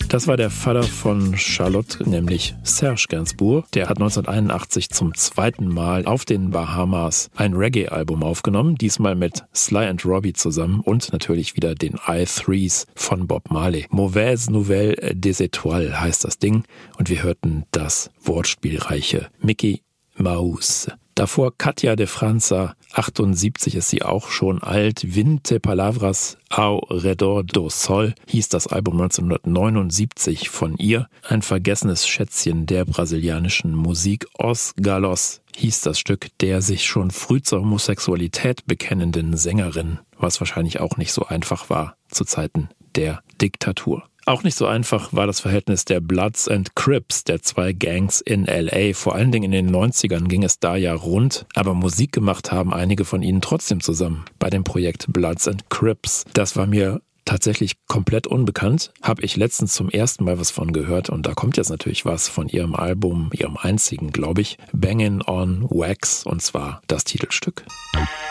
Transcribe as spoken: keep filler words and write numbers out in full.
Das war der Vater von Charlotte, nämlich Serge Gainsbourg. Der hat neunzehnhunderteinundachtzig zum zweiten Mal auf den Bahamas ein Reggae-Album aufgenommen, diesmal mit Sly and Robbie zusammen und natürlich wieder den I Threes von Bob Marley. Mauvaise Nouvelle des Étoiles heißt das Ding und wir hörten das wortspielreiche Mickey Mouse. Davor Katja de Franza, achtundsiebzig ist sie auch schon alt. Vinte Palavras ao redor do sol hieß das Album neunzehnhundertneunundsiebzig von ihr. Ein vergessenes Schätzchen der brasilianischen Musik. Os Galos hieß das Stück der sich schon früh zur Homosexualität bekennenden Sängerin, was wahrscheinlich auch nicht so einfach war zu Zeiten der Diktatur. Auch nicht so einfach war das Verhältnis der Bloods and Crips, der zwei Gangs in L A. Vor allen Dingen in den neunzigern ging es da ja rund, aber Musik gemacht haben einige von ihnen trotzdem zusammen bei dem Projekt Bloods and Crips. Das war mir tatsächlich komplett unbekannt, habe ich letztens zum ersten Mal was von gehört und da kommt jetzt natürlich was von ihrem Album, ihrem einzigen, glaube ich, Bangin' on Wax und zwar das Titelstück.